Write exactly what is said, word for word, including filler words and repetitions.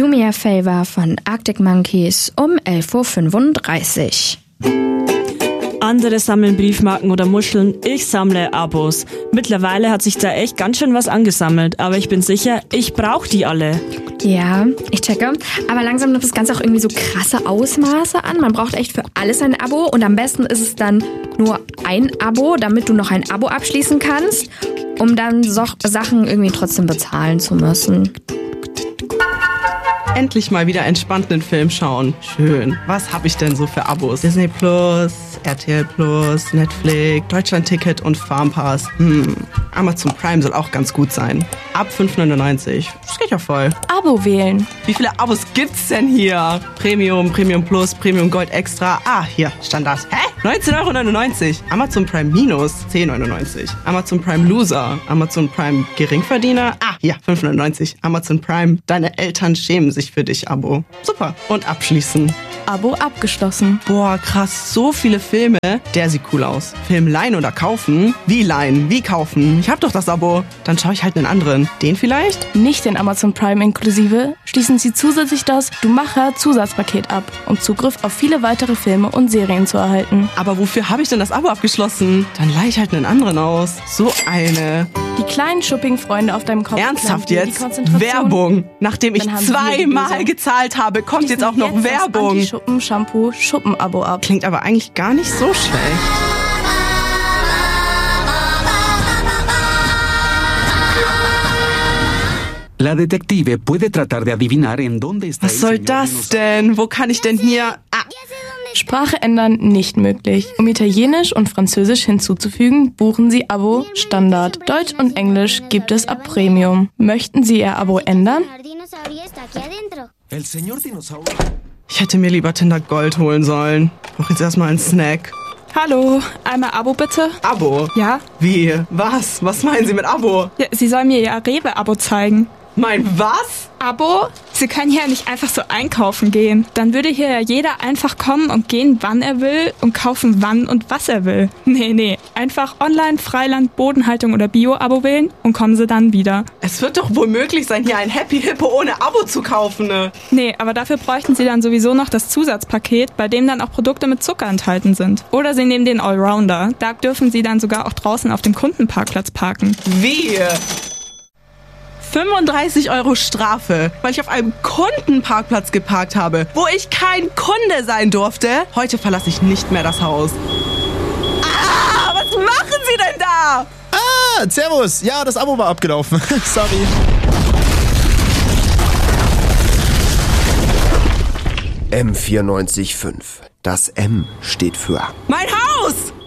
Do Me a Favor von Arctic Monkeys um elf Uhr fünfunddreißig. Andere sammeln Briefmarken oder Muscheln, ich sammle Abos. Mittlerweile hat sich da echt ganz schön was angesammelt, aber ich bin sicher, ich brauche die alle. Ja, ich checke. Aber langsam nimmt das Ganze auch irgendwie so krasse Ausmaße an. Man braucht echt für alles ein Abo und am besten ist es dann nur ein Abo, damit du noch ein Abo abschließen kannst, um dann so Sachen irgendwie trotzdem bezahlen zu müssen. Endlich mal wieder entspannt einen Film schauen. Schön. Was habe ich denn so für Abos? Disney Plus, R T L Plus, Netflix, Deutschland-Ticket und Farmpass. Hm, Amazon Prime soll auch ganz gut sein. Ab fünf neunundneunzig. Das geht ja voll. Abo wählen. Wie viele Abos gibt's denn hier? Premium, Premium Plus, Premium Gold Extra. Ah, hier, Standard. Hä? neunzehn neunundneunzig. Amazon Prime Minus, zehn neunundneunzig. Amazon Prime Loser. Amazon Prime Geringverdiener. Ah, hier, fünf neunundneunzig. Amazon Prime, deine Eltern schämen sich für dich, Abo. Super. Und abschließen. Abo abgeschlossen. Boah, krass, so viele Filme. Der sieht cool aus. Film leihen oder kaufen? Wie leihen? Wie kaufen? Ich hab doch das Abo. Dann schaue ich halt einen anderen. Den vielleicht? Nicht den Amazon Prime inklusive. Schließen Sie zusätzlich das Du Macher Zusatzpaket ab, um Zugriff auf viele weitere Filme und Serien zu erhalten. Aber wofür habe ich denn das Abo abgeschlossen? Dann leihe ich halt einen anderen aus. So eine. Die kleinen Shopping-Freunde auf deinem Kopf. Ernsthaft jetzt? Werbung. Nachdem ich zweimal gezahlt habe, kommt jetzt auch noch Werbung. Schuppen, Shampoo, Schuppen-Abo ab. Klingt aber eigentlich gar nicht so schlecht. La detective puede tratar de adivinar en dónde está. Was soll das denn? Wo kann ich denn hier? Ah. Sprache ändern nicht möglich. Um Italienisch und Französisch hinzuzufügen, buchen Sie Abo Standard. Deutsch und Englisch gibt es ab Premium. Möchten Sie Ihr Abo ändern? Ich hätte mir lieber Tinder Gold holen sollen. Ich brauche jetzt erstmal einen Snack. Hallo, einmal Abo bitte. Abo? Ja? Wie? Was? Was meinen Sie mit Abo? Ja, Sie sollen mir Ihr Rewe-Abo zeigen. Mein was? Abo? Sie können hier nicht einfach so einkaufen gehen. Dann würde hier ja jeder einfach kommen und gehen, wann er will und kaufen, wann und was er will. Nee, nee. Einfach online, Freiland, Bodenhaltung oder Bio-Abo wählen und kommen Sie dann wieder. Es wird doch wohl möglich sein, hier ein Happy Hippo ohne Abo zu kaufen, ne? Nee, aber dafür bräuchten Sie dann sowieso noch das Zusatzpaket, bei dem dann auch Produkte mit Zucker enthalten sind. Oder Sie nehmen den Allrounder. Da dürfen Sie dann sogar auch draußen auf dem Kundenparkplatz parken. Wie? fünfunddreißig Euro Strafe, weil ich auf einem Kundenparkplatz geparkt habe, wo ich kein Kunde sein durfte. Heute verlasse ich nicht mehr das Haus. Ah, was machen Sie denn da? Ah, servus. Ja, das Abo war abgelaufen. Sorry. M vierundneunzig Komma fünf. Das M steht für Mein Haus!